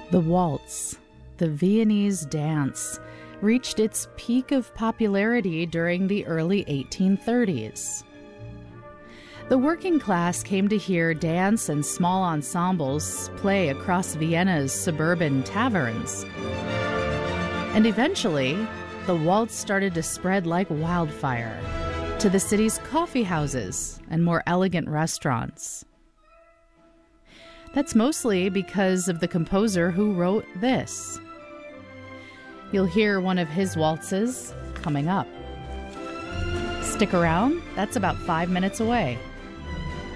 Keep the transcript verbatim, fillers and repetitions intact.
The waltz, the Viennese dance, reached its peak of popularity during the early eighteen thirties. The working class came to hear dance and small ensembles play across Vienna's suburban taverns. And eventually, the waltz started to spread like wildfire to the city's coffee houses and more elegant restaurants. That's mostly because of the composer who wrote this. You'll hear one of his waltzes coming up. Stick around, that's about five minutes away.